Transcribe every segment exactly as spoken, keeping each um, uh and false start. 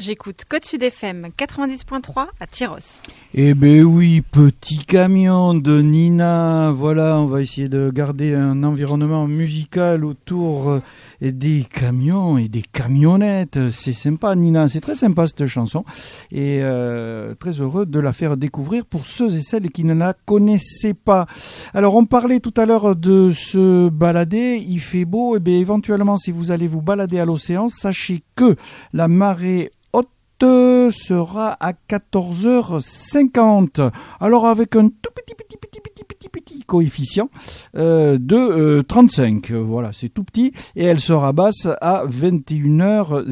J'écoute Côte Sud F M quatre-vingt-dix point trois à Tyros. Eh ben oui, petit camion de Nina. Voilà, on va essayer de garder un environnement musical autour des camions et des camionnettes. C'est sympa, Nina, c'est très sympa cette chanson. Et euh, très heureux de la faire découvrir pour ceux et celles qui ne la connaissaient pas. Alors, on parlait tout à l'heure de se balader. Il fait beau. Eh bien, éventuellement, si vous allez vous balader à l'océan, sachez que la marée sera à quatorze heures cinquante. Alors avec un tout petit petit petit petit petit petit coefficient euh, de euh, trente-cinq. Voilà, c'est tout petit et elle sera basse à vingt et une heures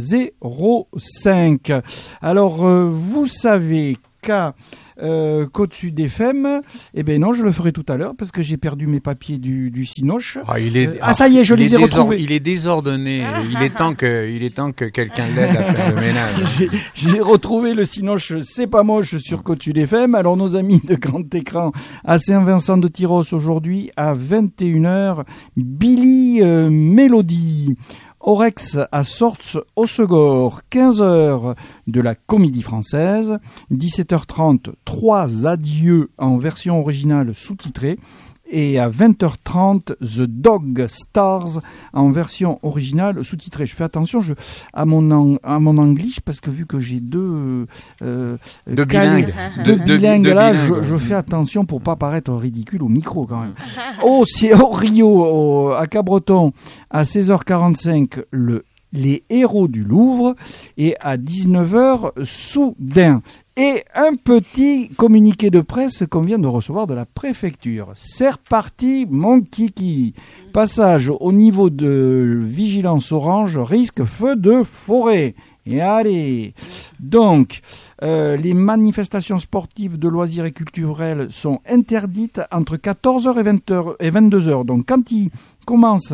cinq. Alors euh, vous savez qu'à Euh, Côte Sud F M, eh ben non, je le ferai tout à l'heure parce que j'ai perdu mes papiers du, du Cinoche. Ah, il est, euh, ah ça y est, je les ai désor- retrouvés. Il est désordonné. Il est temps que, il est temps que quelqu'un l'aide à faire le ménage. J'ai, j'ai retrouvé le Cinoche, c'est pas moche sur Côte Sud F M. Alors nos amis de grand écran à Saint-Vincent de Tyros aujourd'hui à vingt et une heures, Billy euh, Mélodie. Orex à Sorts-Hossegor, quinze heures de la Comédie Française, dix-sept heures trente, trois adieux en version originale sous-titrée, et à vingt heures trente, The Dog Stars en version originale sous-titrée. Je fais attention je, à mon an, à mon anglish parce que vu que j'ai deux euh, deux calés, bilingues, deux de, bilingues de, là, de bilingues. Je, je fais attention pour pas paraître ridicule au micro quand même. Oh, c'est au Rio, au, à Cabreton, à seize heures quarante-cinq, le Les Héros du Louvre, et à dix-neuf heures, Soudain. Et un petit communiqué de presse qu'on vient de recevoir de la préfecture. C'est reparti, mon kiki. Passage au niveau de vigilance orange, risque feu de forêt. Et allez. Donc, euh, les manifestations sportives de loisirs et culturels sont interdites entre quatorze heures et vingt heures et vingt-deux heures. Donc, quand ils commencent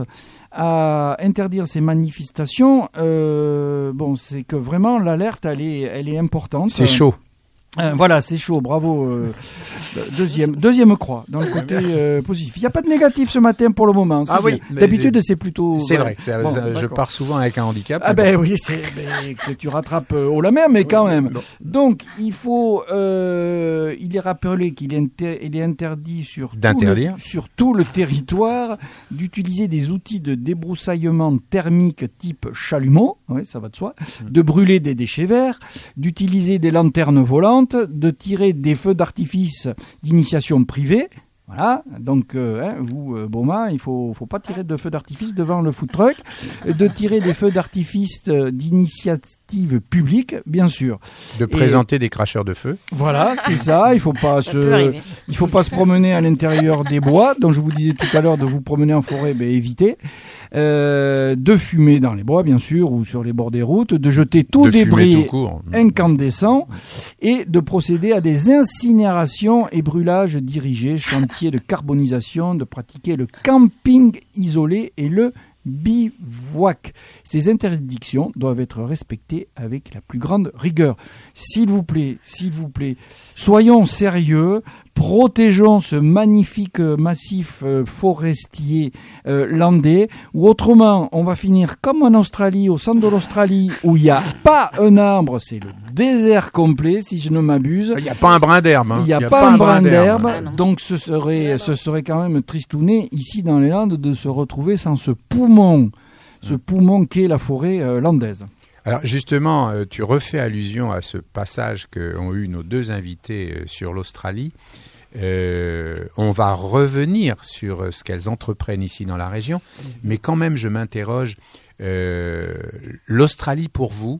à interdire ces manifestations, euh, bon, c'est que vraiment l'alerte, elle est, elle est importante. C'est chaud. Euh, voilà, c'est chaud, bravo. Euh, deuxième, deuxième croix dans le côté euh, positif. Il n'y a pas de négatif ce matin pour le moment. Ah oui, bien. D'habitude c'est plutôt. C'est voilà. vrai. C'est, Bon, je d'accord. pars souvent avec un handicap. Ah ben bon. oui, c'est ben, que tu rattrapes euh, haut la mer, mais quand même. Non. Donc il faut, euh, il est rappelé qu'il est, inter- il est interdit sur D'interdire. tout le, sur tout le territoire d'utiliser des outils de débroussaillement thermique type chalumeau, oui, ça va de soi, de brûler des déchets verts, d'utiliser des lanternes volantes, de tirer des feux d'artifice d'initiation privée. Voilà, donc euh, hein, vous, euh, Boma, il faut, faut pas tirer de feux d'artifice devant le food truck, de tirer des feux d'artifice euh, d'initiative publique, bien sûr. De présenter Et, des cracheurs de feu. Voilà, c'est ça. Il faut pas ça se, il faut pas se promener à l'intérieur des bois. Donc je vous disais tout à l'heure de vous promener en forêt, ben évitez. Euh, de fumer dans les bois, bien sûr, ou sur les bords des routes, de jeter tout de débris tout court. incandescent et de procéder à des incinérations et brûlages dirigés, chantiers de carbonisation, de pratiquer le camping isolé et le bivouac. Ces interdictions doivent être respectées avec la plus grande rigueur. S'il vous plaît, s'il vous plaît, soyons sérieux, protégeons ce magnifique massif euh, forestier euh, landais, ou autrement, on va finir comme en Australie, au centre de l'Australie, où il n'y a pas un arbre, c'est le désert complet, si je ne m'abuse. Il n'y a pas un brin d'herbe. Hein. Il n'y a, a pas, pas un brin d'herbe, d'herbe donc ce serait, ce serait quand même tristouné, ici dans les Landes, de se retrouver sans ce poumon, ce poumon qu'est la forêt euh, landaise. Alors justement, euh, tu refais allusion à ce passage qu'ont eu nos deux invités euh, sur l'Australie. Euh, on va revenir sur euh, ce qu'elles entreprennent ici dans la région, mmh. mais quand même je m'interroge, euh, l'Australie pour vous,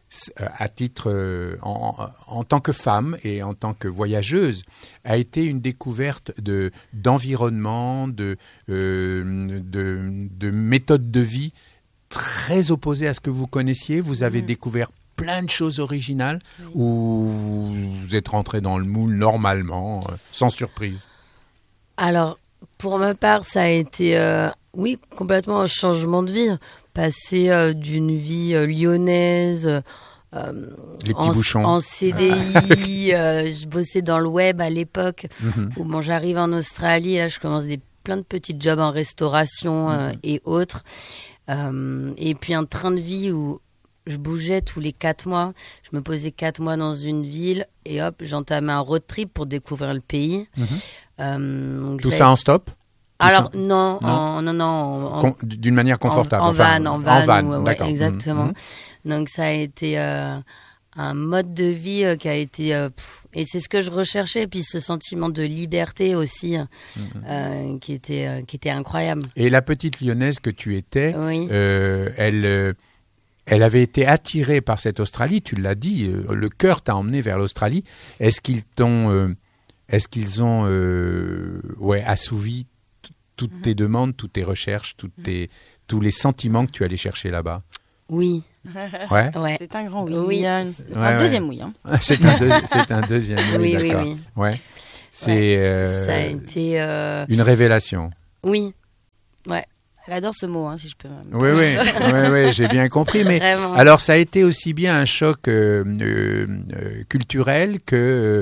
à titre euh, en, en tant que femme et en tant que voyageuse, a été une découverte de d'environnement, de euh, de, de méthodes de vie très opposées à ce que vous connaissiez. Vous avez mmh. découvert plein de choses originales mmh. ou vous êtes rentré dans le moule normalement, euh, sans surprise? Alors, pour ma part, ça a été, euh, oui, complètement un changement de vie. Passer euh, d'une vie euh, lyonnaise, euh, les petits en, bouchons. en C D I, euh, je bossais dans le web à l'époque, mmh. où bon, j'arrive en Australie, là je commence des, plein de petits jobs en restauration euh, mmh. et autres. Euh, et puis un train de vie où je bougeais tous les quatre mois. Je me posais quatre mois dans une ville et hop, j'entamais un road trip pour découvrir le pays. Mhm. Euh, donc Tout ça- ça en stop? Alors ça- non, Non. en- non, non, en- en- Con- D'une manière confortable. En, en enfin, van, en van, En van, ouais, ouais, d'accord. exactement. Mhm. Donc ça a été euh, un mode de vie euh, qui a été... euh, pff, et c'est ce que je recherchais, puis ce sentiment de liberté aussi, euh, qui, était, euh, qui était incroyable. Et la petite lyonnaise que tu étais, Oui. euh, elle, euh, elle avait été attirée par cette Australie, tu l'as dit, euh, le cœur t'a emmené vers l'Australie. Est-ce qu'ils t'ont, euh, est-ce qu'ils ont euh, ouais, assouvi t- toutes tes demandes, toutes tes recherches, toutes tes, tous les sentiments que tu allais chercher là-bas? Oui, Ouais. ouais. C'est un grand oui. Oui. Yann. Ouais, un ouais. deuxième oui. Hein. C'est un, deux- c'est un deuxième. Oui, oui, d'accord. oui. Ouais. C'est euh, Ça a été... euh, une révélation. Oui, ouais, Elle adore ce mot, hein, si je peux. même. Oui, oui, oui, oui, j'ai bien compris. Mais vraiment. alors, ça a été aussi bien un choc euh, euh, euh, culturel que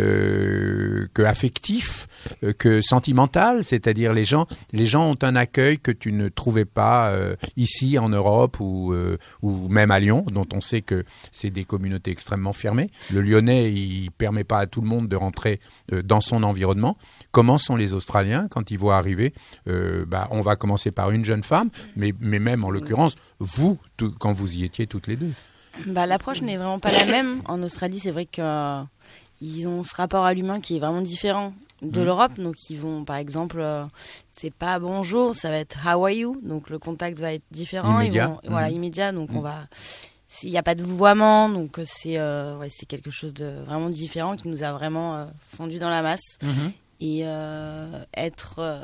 euh, que affectif, euh, que sentimental. C'est-à-dire, les gens, les gens ont un accueil que tu ne trouvais pas euh, ici en Europe ou euh, ou même à Lyon, dont on sait que c'est des communautés extrêmement fermées. Le Lyonnais, il permet pas à tout le monde de rentrer euh, dans son environnement. Comment sont les Australiens quand ils voient arriver euh, bah, on va commencer par une jeune femme, mais, mais même en l'occurrence, vous, tout, quand vous y étiez toutes les deux. Bah, l'approche n'est vraiment pas la même. En Australie, c'est vrai qu'ils euh, ont ce rapport à l'humain qui est vraiment différent de Mhm. l'Europe. Donc, ils vont, par exemple, euh, c'est pas bonjour, ça va être how are you. Donc, le contact va être différent. Immédiat. Ils vont, Voilà, Mhm. immédiat. Donc, Mhm. on va. Il n'y a pas de vouvoiement, donc c'est euh, ouais, c'est quelque chose de vraiment différent qui nous a vraiment euh, fondu dans la masse. Et euh, être euh,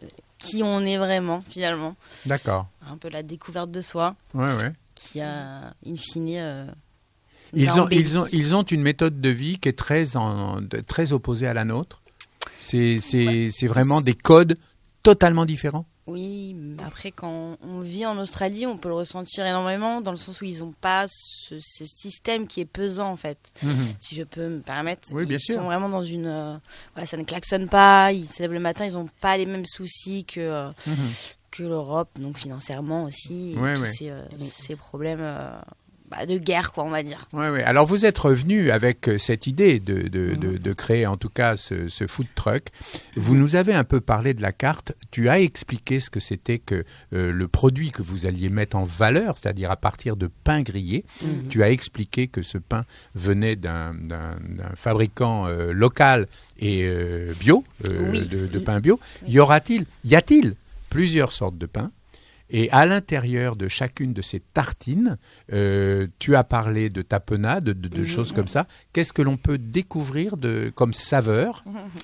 qui on est vraiment, finalement. D'accord. Un peu la découverte de soi Ouais, ouais. qui a, in fine, euh, nous Ils a ont, embellis. ils, ont, ils ont une méthode de vie qui est très, en, de- très opposée à la nôtre. C'est, c'est, c'est vraiment des codes totalement différents. Oui, mais après, quand on vit en Australie, on peut le ressentir énormément, dans le sens où ils n'ont pas ce, ce système qui est pesant, en fait. Si je peux me permettre. Oui, bien ils sûr. sont vraiment dans une... euh, voilà, ça ne klaxonne pas, ils se lèvent le matin, ils n'ont pas les mêmes soucis que, euh, que l'Europe, donc financièrement aussi, et Ouais, tous ouais. Ces, euh, ces problèmes euh, bah, de guerre, quoi, on va dire. Ouais, ouais. Alors vous êtes revenu avec euh, cette idée de, de, de, de créer en tout cas ce, ce food truck. Vous nous avez un peu parlé de la carte. Tu as expliqué ce que c'était que euh, le produit que vous alliez mettre en valeur, c'est-à-dire à partir de pain grillé. Mhm. Tu as expliqué que ce pain venait d'un, d'un, d'un fabricant euh, local et euh, bio, euh, Oui. de, de pain bio. Y aura-t-il, y a-t-il plusieurs sortes de pain? Et à l'intérieur de chacune de ces tartines, euh, tu as parlé de tapenade, de, de, de choses comme ça. Qu'est-ce que l'on peut découvrir de, comme saveur?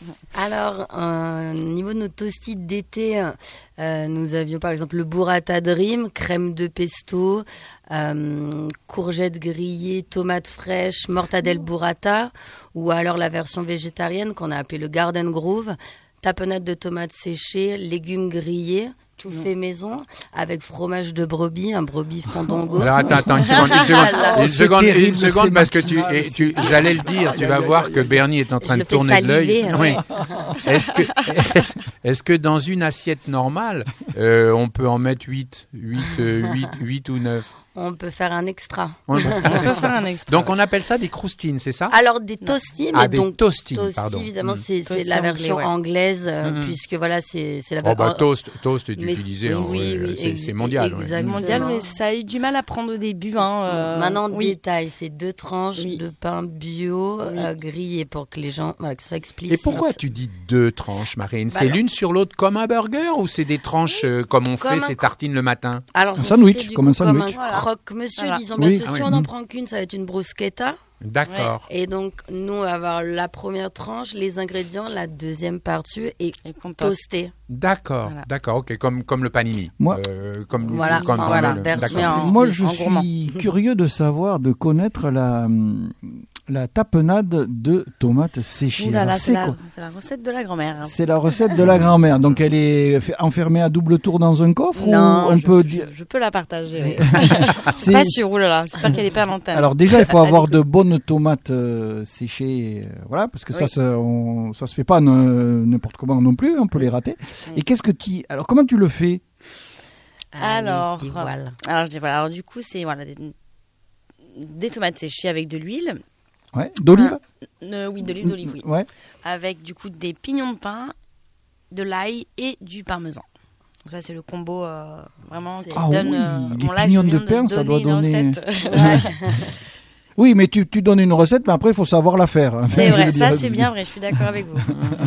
Alors, euh, au niveau de nos toasties d'été, euh, nous avions par exemple le burrata dream, crème de pesto, euh, courgettes grillées, tomates fraîches, mortadelle burrata, ou alors la version végétarienne qu'on a appelée le Garden Grove, tapenade de tomates séchées, légumes grillés, tout fait maison, avec fromage de brebis, un brebis fandango. Alors attends, attends, une seconde, une seconde, Oh, une c'est seconde, terrible, une seconde c'est parce que tu, matinal. et tu, j'allais le dire, tu vas voir que Bernie est en train Je de le fais tourner de l'œil. saliver, hein. Oui. Est-ce que, est-ce, est-ce que dans une assiette normale, euh, on peut en mettre huit, huit, euh, huit, huit ou neuf? On peut faire un extra. On- On peut faire un extra. Donc on appelle ça des croustines, c'est ça? Alors des toasties, mais Ah, des donc toastines, toasties, pardon. évidemment, Mm. c'est, c'est Toasties la anglais, version ouais. anglaise, euh, Mhm. puisque voilà, c'est, c'est la Oh bah version. toast, toast est Mais- utilisé, en, oui, ouais, oui, c'est, ex- c'est mondial. ouais. C'est exactement. mondial, mais ça a eu du mal à prendre au début. Hein, euh, Maintenant, oui. détail, c'est deux tranches Oui. de pain bio Oui. euh, grillé pour que les gens, voilà, que ce soit explicite. Et pourquoi tu dis deux tranches, Marine? Bah C'est alors- l'une sur l'autre comme un burger ou c'est des tranches euh, comme on Comme fait un ces cro- tartines le matin? Alors, Un ce sandwich, serait du comme coup un sandwich. Comme un croque-monsieur, Voilà. disons. Oui. Parce que Ah si oui. on en Mhm. prend qu'une, ça va être une bruschetta. D'accord. Et donc, nous, on va avoir la première tranche, les ingrédients, la deuxième partie et Et qu'on toast. toasté. D'accord, Voilà. d'accord, ok, comme, comme le panini. Moi- Euh, comme, Voilà, comme enfin, comme voilà, le- version- d'accord. Mais en- Moi, je en gourmand. suis curieux de savoir, de connaître la, hum, la tapenade de tomates séchées. Ouh là là, Alors, c'est c'est la, quoi c'est la recette de la grand-mère. hein. C'est la recette de la grand-mère. Donc, elle est fait- enfermée à double tour dans un coffre Non, ou on je, peut je- dire. je peux la partager. oui. C'est- Pas sûr, oulala, j'espère qu'elle est pas à l'antenne. Alors déjà, il faut À avoir l'écoute. de bonnes tomates euh, séchées, euh, voilà, parce que ça, Oui. ça, on, ça se fait pas n- n'importe comment non plus, on peut les rater. Oui. Et qu'est-ce que tu, alors comment tu le fais? Alors, Allez, dévoile. Alors, je dis voilà. Alors, du coup, c'est voilà, des- des tomates séchées avec de l'huile. Ouais. D'olive. Euh, oui, de l'huile d'olive, oui. Ouais. Avec du coup des pignons de pain, de l'ail et du parmesan. Donc ça, c'est le combo euh, vraiment C'est- qui Ah donne... oui, euh, les bon, là, pignons je viens de pain, ça doit une donner- recette. Oui, mais tu, tu donnes une recette, mais après, il faut savoir la faire. hein. C'est Je vrai, veux ça dire, c'est bien vrai, je suis d'accord avec vous.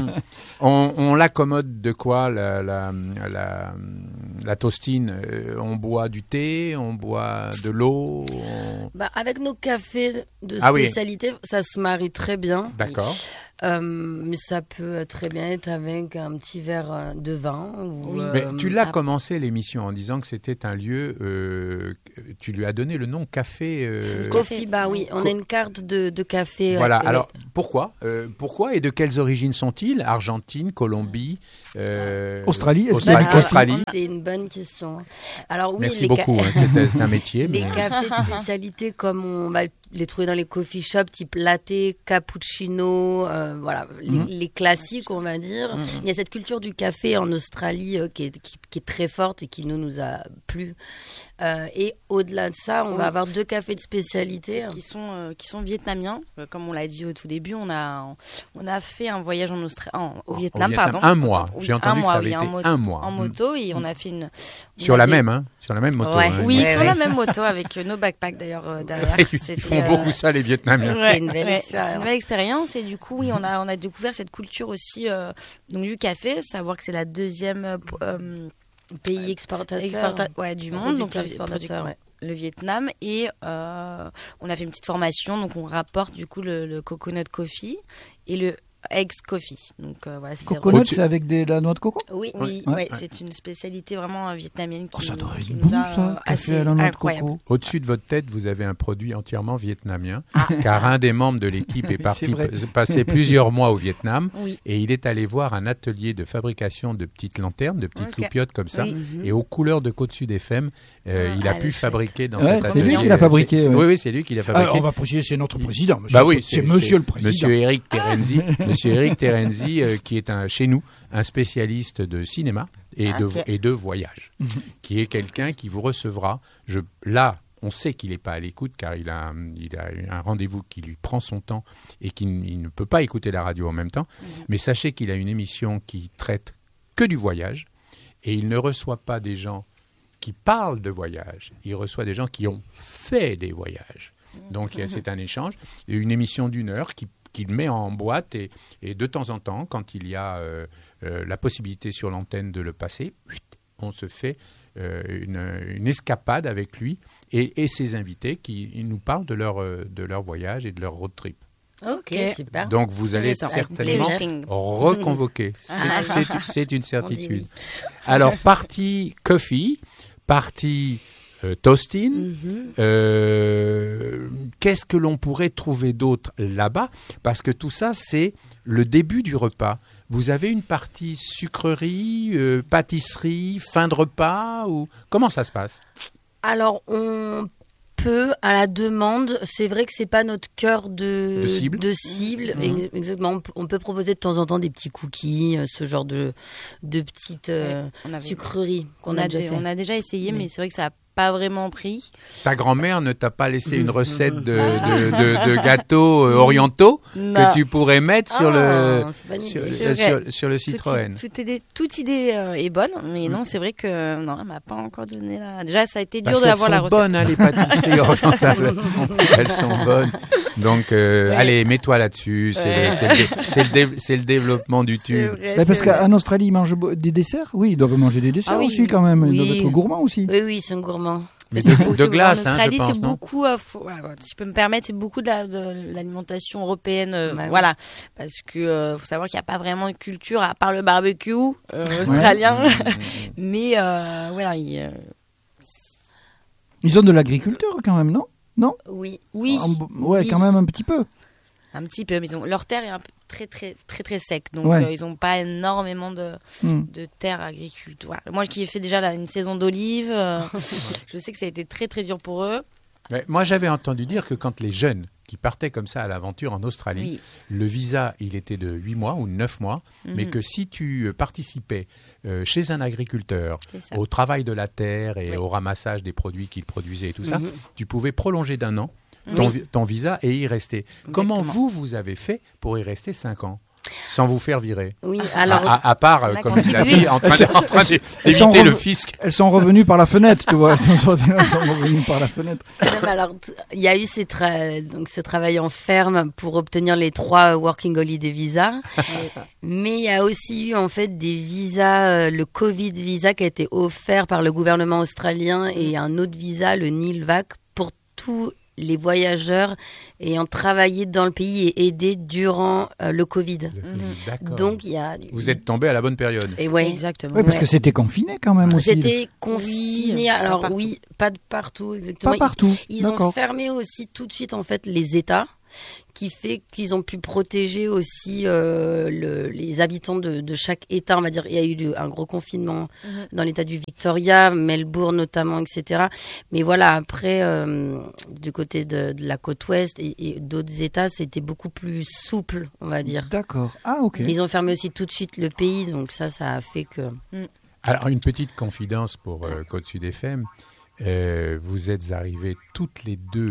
On, on l'accommode de quoi la, la, la, la toastine euh, On boit du thé, on boit de l'eau on- Bah, avec nos cafés de Ah oui. spécialité, ça se marie très bien. D'accord. Euh, mais ça peut très bien être avec un petit verre euh, de vin. Ou, Oui. euh, Mais tu l'as ah. commencé l'émission en disant que c'était un lieu, euh, tu lui as donné le nom café. euh, Coffee bar, oui. On Co- a une carte de, de café. Voilà, euh, alors pourquoi euh, Pourquoi et de quelles origines sont-ils Argentine, Colombie, euh, Australie, est-ce qu'il y Australie, a Bah, du café Australie. C'est une bonne question. Alors oui, Merci les ca- beaucoup, hein, c'est, c'est un métier. Les mais- cafés de spécialité, comme on va les trouver dans les coffee shops, type latte, cappuccino, euh, voilà, les, Mhm. les classiques, on va dire. Mhm. Il y a cette culture du café en Australie euh, qui, est, qui, qui est très forte et qui nous, nous a plu. Euh, et au-delà de ça, on Oui. va avoir deux cafés de spécialité. qui sont euh, qui sont vietnamiens. Euh, comme on l'a dit au tout début, on a on a fait un voyage en Australie, au Vietnam, Vietnam, pardon. un mois. Oui, J'ai un entendu que mois, ça avait oui, été en moto, un mois. en Mm. moto et on a fait une on Sur a la des- même, hein, sur la même moto. Ouais. hein, Oui, Ouais, sur ouais. la même moto avec euh, nos backpacks d'ailleurs euh, derrière. Ils C'était, font euh, beaucoup ça les Vietnamiens. C'était une belle ouais, expérience. c'était une belle expérience et du coup oui on a on a découvert cette culture aussi euh, donc du café, savoir que c'est la deuxième euh, euh, Pays exportateur. exporta- ouais, du monde, donc Producteur, le, exportateur, producteur, ouais. le Vietnam et euh, on a fait une petite formation donc on rapporte du coup le, le coconut coffee et le egg coffee donc euh, voilà c'est des Coconut, Au-dessus- c'est avec des, la noix de coco Oui. Oui, Ouais. ouais, c'est une spécialité vraiment euh, vietnamienne qui, Oh, ça nous- doit qui être nous bon, a ça, euh, café assez à la noix de incroyable. coco. Au-dessus de votre tête, vous avez un produit entièrement vietnamien, car un des membres de l'équipe est parti C'est vrai. p- passer plusieurs mois au Vietnam Oui. et il est allé voir un atelier de fabrication de petites lanternes, de petites Ok. loupiottes comme ça. Oui. Mhm. Et aux couleurs de Côte Sud F M, euh, Ah, il a elle pu est chouette. fabriquer dans Ouais, cet c'est atelier. lui qui l'a fabriqué, C'est- c'est- ouais. Oui, oui, c'est lui qui l'a fabriqué. Alors, on va préciser, c'est notre président. Monsieur Bah oui, c'est monsieur le président. Monsieur Eric Terenzi, Monsieur Eric Terenzi, euh, qui est un, chez nous un spécialiste de cinéma et, de, Ok. et de voyage, qui est quelqu'un qui vous recevra. Je, là, on sait qu'il n'est pas à l'écoute car il a, il a un rendez-vous qui lui prend son temps et qu'il il ne peut pas écouter la radio en même temps. Mais sachez qu'il a une émission qui traite que du voyage et il ne reçoit pas des gens qui parlent de voyage. Il reçoit des gens qui ont fait des voyages. Donc il y a- c'est un échange. Et une émission d'une heure qui qu'il met en boîte et, et de temps en temps, quand il y a euh, euh, la possibilité sur l'antenne de le passer, chuit, on se fait euh, une, une escapade avec lui et, et ses invités qui ils nous parlent de leur, euh, de leur voyage et de leur road trip. Ok, Ok. super. Donc vous allez Ça, certainement plaisir. reconvoquer. C'est- Ah. c'est- C'est une certitude. oui. Alors, partie coffee, partie euh, toasting, Mhm. euh, qu'est-ce que l'on pourrait trouver d'autre là-bas? Parce que tout ça, c'est le début du repas. Vous avez une partie sucrerie, euh, pâtisserie, fin de repas ou comment ça se passe? Alors, on peut, à la demande, c'est vrai que c'est pas notre cœur de, De cible. de cible, Mhm. ex- exactement. On peut- On peut proposer de temps en temps des petits cookies, euh, ce genre de, de petites euh, Ouais, on avait- sucreries qu'on on a, a, déjà dé- fait. on a déjà essayé Mais- mais c'est vrai que ça a pas vraiment pris. Ta grand-mère ne t'a pas laissé une recette de, de, de- de gâteaux euh, orientaux que tu pourrais mettre sur le Ah, c'est pas une sur, idée. C'est sur- vrai. sur le Toute, Citroën. toute idée, toute idée euh, est bonne, mais non, c'est vrai que non, elle m'a pas encore donné la. Déjà, ça a été dur Parce de qu'elles l'avoir la sont recette. bonnes, hein, les pâtisseries orientales. Elles sont, elles sont bonnes. Donc, euh, Ouais. allez, mets-toi là-dessus. C'est Ouais. le, c'est le dé- c'est le dé- c'est le développement du C'est tube. vrai, Bah, parce c'est vrai. qu'en Australie, ils mangent bo- des desserts. Oui, ils doivent manger des desserts Ah oui, aussi oui. quand même. Ils Oui. doivent être gourmands aussi. Oui, oui, ils sont gourmands. Mais C'est de, beau- de c'est- glace, en hein, je Australie, pense, c'est non? beaucoup, euh, faut- ouais, ouais, si je peux me permettre, c'est beaucoup de, la- de l'alimentation européenne, euh, Bah oui. voilà, parce que euh, faut savoir qu'il n'y a pas vraiment de culture à part le barbecue euh, australien, mais euh, voilà, il, euh, Ils ont de l'agriculture quand même, non? Non? Oui. oui, En- Ouais, oui. quand même un petit peu. un petit peu, mais ils ont, leur terre est un peu très très très très sec, donc Ouais. euh, ils n'ont pas énormément de, Hmm. de terre agriculture. Voilà. Moi qui ai fait déjà là, une saison d'olive, euh, je sais que ça a été très très dur pour eux. Mais moi, j'avais entendu dire que quand les jeunes qui partaient comme ça à l'aventure en Australie, Oui. le visa, il était de huit mois ou neuf mois, mais Mhm. que si tu euh, participais euh, chez un agriculteur C'est ça. au travail de la terre et Oui. au ramassage des produits qu'il produisait et tout ça, Mhm. tu pouvais prolonger d'un an ton, Oui. ton visa et y rester. Exactement. Comment vous, vous avez fait pour y rester cinq ans sans vous faire virer? Oui, alors À, à- à part, euh, On a comme il l'a contribué. dit, en train, de- en train de- elles sont d'éviter le rev- fisc. Elles sont revenues par la fenêtre, tu vois. Elles sont, elles sont revenues par la fenêtre. Non, mais alors, t- il y a eu ces tra- donc ce travail en ferme pour obtenir les trois Working Holiday visas. Mais il y a aussi eu en fait des visas, euh, le Covid visa qui a été offert par le gouvernement australien et un autre visa, le NILVAC, pour tous les voyageurs ayant travaillé dans le pays et aidé durant euh, le Covid. Le- D'accord. Donc il y a. Vous êtes tombé à la bonne période. Et ouais. Exactement. Oui, parce Ouais. que c'était confiné quand même aussi. J'étais confinée, Oui, pas alors partout. oui, pas de partout exactement. Pas partout. Ils, ils ont D'accord. fermé aussi tout de suite en fait les États, qui fait qu'ils ont pu protéger aussi euh, le, les habitants de, de chaque État. On va dire, il y a eu de- un gros confinement Mhm. dans l'État du Victoria, Melbourne notamment, et cetera. Mais voilà, après euh, du côté de, de la côte ouest et, et d'autres États, c'était beaucoup plus souple, on va dire. D'accord. Ah, ok. Ils ont fermé aussi tout de suite le pays, donc ça, ça a fait que. Alors, une petite confidence pour euh, Côte Sud F M. Euh, vous êtes arrivés toutes les deux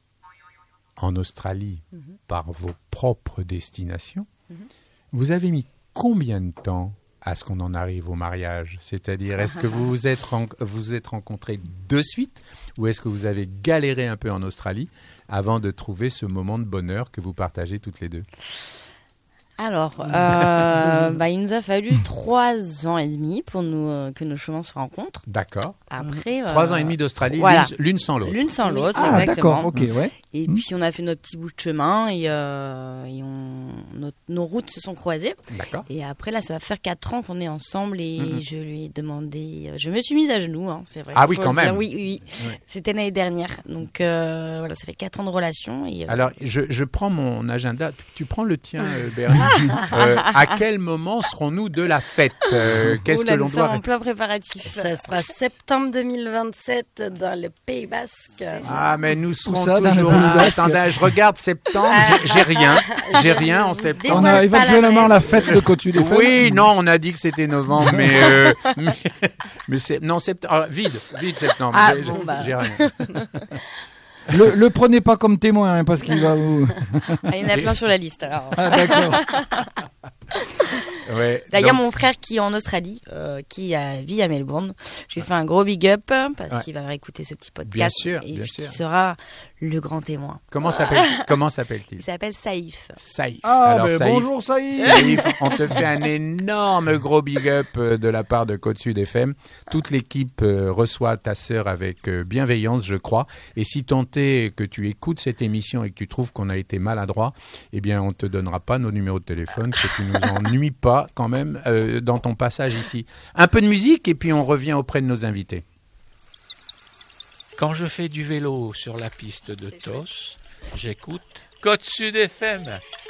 en Australie par vos propres destinations. Vous avez mis combien de temps à ce qu'on en arrive au mariage? C'est-à-dire, est-ce que vous vous êtes, ren- vous êtes rencontrés de suite ou est-ce que vous avez galéré un peu en Australie avant de trouver ce moment de bonheur que vous partagez toutes les deux? Alors, euh, bah, il nous a fallu trois ans et demi pour nous, euh, que nos chemins se rencontrent. D'accord. Après, euh, Trois ans et demi d'Australie, voilà. l'une, l'une sans l'autre. L'une sans l'autre, Ah, exactement. d'accord. Ok, ouais. Et Mm. puis on a fait notre petit bout de chemin et, euh, et on, notre- nos routes se sont croisées. D'accord. Et après là, ça va faire quatre ans qu'on est ensemble et Mhm. je lui ai demandé, je me suis mise à genoux, hein, c'est vrai. Ah faut oui, le quand dire. même. Oui, oui, oui. Ouais. C'était l'année dernière. Donc euh, voilà, ça fait quatre ans de relation. Et, euh, Alors, je, je prends mon agenda. Tu, tu prends le tien, euh, Bérénice. Euh, à quel moment serons-nous de la fête? Euh, Qu'est-ce oh là, que l'on nous sommes doit... en plein préparatif. Ça sera septembre deux mille vingt-sept dans le Pays Basque. Ah, mais nous serons ça, dans toujours le là. Pays Basque Attendez, je regarde septembre. J'ai- J'ai rien. J'ai rien en septembre. On a Dévoile pas éventuellement la l'adresse. fête de Côte Sud F M. Oui, non, on a dit que c'était novembre, mais, euh, mais, mais c'est, non, septembre, ah, vide, vide septembre. Ah, J'ai- bon, bah. j'ai rien. Le, le prenez pas comme témoin, hein, parce qu'il va vous... Ah, il y en a plein sur la liste. Alors. Ah, d'accord. Ouais, D'ailleurs, donc, mon frère qui est en Australie, euh, qui a, vit à Melbourne, je lui fais un gros big up parce Ouais. qu'il va réécouter ce petit podcast. Bien sûr, et bien puis sûr. il sera le grand témoin. comment s'appelle, comment s'appelle-t-il? Il s'appelle Saïf. Saïf. Ah, Alors, ben Saïf, bonjour, Saïd. Saïf, on te fait un énorme gros big up euh, de la part de Côte Sud F M. Toute l'équipe euh, reçoit ta sœur avec euh, bienveillance, je crois. Et si tant est que tu écoutes cette émission et que tu trouves qu'on a été maladroit, eh bien, on te donnera pas nos numéros de téléphone, que tu nous ennuies pas quand même euh, dans ton passage ici. Un peu de musique et puis on revient auprès de nos invités. Quand je fais du vélo sur la piste de Tos, j'écoute Côte Sud F M.